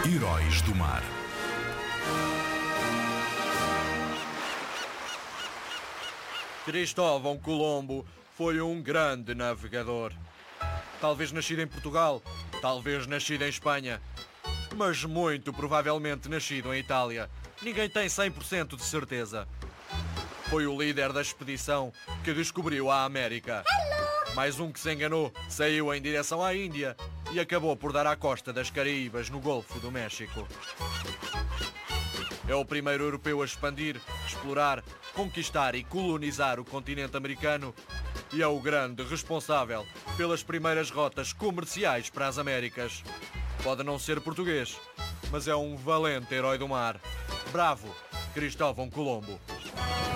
Heróis do Mar. Cristóvão Colombo foi um grande navegador. Talvez nascido em Portugal, talvez nascido em Espanha, mas muito provavelmente nascido em Itália. Ninguém tem 100% de certeza. Foi o líder da expedição que descobriu a América. Mais um que se enganou, saiu em direção à Índia e acabou por dar à costa das Caraíbas, no Golfo do México. É o primeiro europeu a expandir, explorar, conquistar e colonizar o continente americano e é o grande responsável pelas primeiras rotas comerciais para as Américas. Pode não ser português, mas é um valente herói do mar. Bravo, Cristóvão Colombo!